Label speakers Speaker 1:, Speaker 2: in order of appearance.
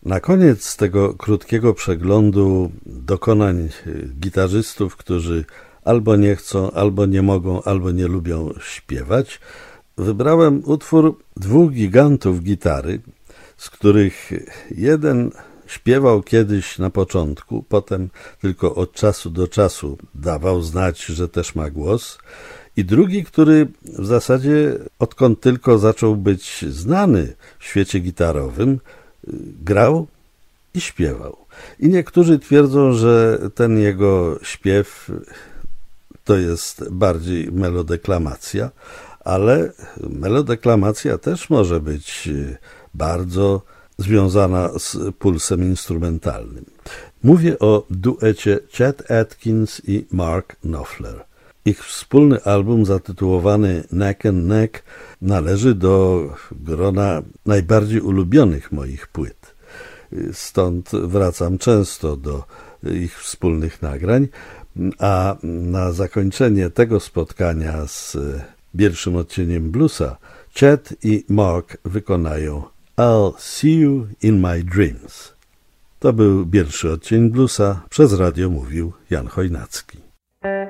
Speaker 1: Na koniec tego krótkiego przeglądu dokonań gitarzystów, którzy albo nie chcą, albo nie mogą, albo nie lubią śpiewać, wybrałem utwór dwóch gigantów gitary, z których jeden śpiewał kiedyś na początku, potem tylko od czasu do czasu dawał znać, że też ma głos, i drugi, który w zasadzie odkąd tylko zaczął być znany w świecie gitarowym, grał i śpiewał. I niektórzy twierdzą, że ten jego śpiew to jest bardziej melodeklamacja, ale melodeklamacja też może być bardzo związana z pulsem instrumentalnym. Mówię o duecie Chet Atkins i Mark Knopfler. Ich wspólny album zatytułowany Neck and Neck należy do grona najbardziej ulubionych moich płyt. Stąd wracam często do ich wspólnych nagrań, a na zakończenie tego spotkania z pierwszym odcieniem bluesa Chet i Mark wykonają I'll See You in My Dreams. To był pierwszy odcień bluesa, przez radio mówił Jan Chojnacki.